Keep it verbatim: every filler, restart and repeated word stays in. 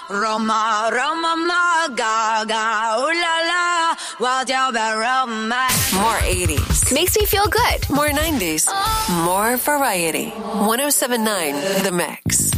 Roma, Roma, ma, gaga, ooh la la, wild about Roma. More eighties. Makes me feel good. More nineties. More variety. one oh seven point nine The Mix.